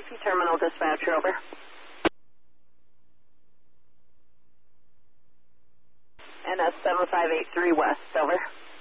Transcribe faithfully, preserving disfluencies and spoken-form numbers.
P Terminal Dispatcher, over. N S seven five eight three West, over.